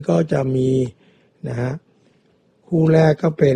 ก็จะมีนะฮะคู่แรกก็เป็น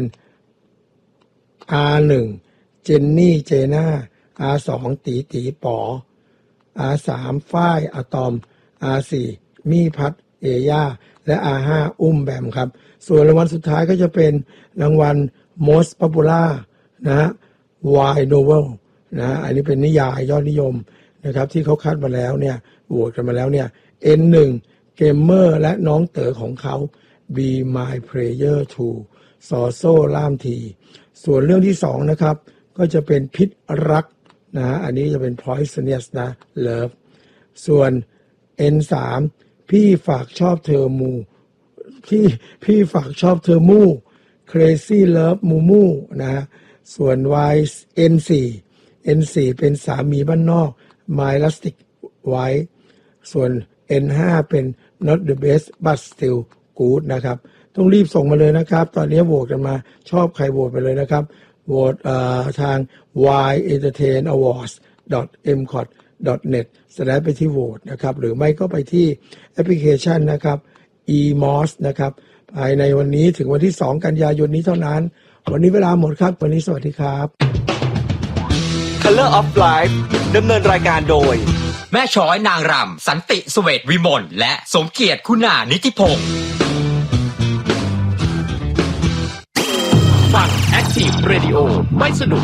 R1 เจนนี่เจน่า R2 ตีตีป๋อ R3 ฝ้ายอะตอม R4 มี่พัดเอย่าและ R5 อุ้มแบมครับส่วนรางวัลสุดท้ายก็จะเป็นรางวัล Most Popular นะฮะ Wide Novel นะอันนี้เป็นนิยายยอดนิยมนะครับที่เขาคัดมาแล้วเนี่ยโหวตกันมาแล้วเนี่ย N1 เกมเมอร์และน้องเต๋อของเขา Be My Player 2 ซอโซ่ล่ามทีส่วนเรื่องที่2นะครับก็จะเป็นพิษรักนะอันนี้จะเป็น Poisonous นะ Love ส่วน N3 พี่ฝากชอบเธอมูพี่ฝากชอบเธอมู Crazy Love มูมูนะส่วน N4 เป็นสามีบ้านนอก My Rustic Wife ส่วน N5 เป็น Not the Best but Still Good นะครับต้องรีบส่งมาเลยนะครับตอนนี้โหวตกันมาชอบใครโหวตไปเลยนะครับโหวตทาง yentertainawards.mcot.net สแลชไปที่โหวตนะครับหรือไม่ก็ไปที่แอปพลิเคชันนะครับ eMOS นะครับภายในวันนี้ถึงวันที่2กันยายนนี้เท่านั้นวันนี้เวลาหมดครับวันนี้สวัสดีครับ Color of Life ดำเนินรายการโดยแม่ช้อยนางรำสันติเสวตวิมลและสมเกียรติคุณานิติพงศ์ฟัง Active Radio ไม่สนุก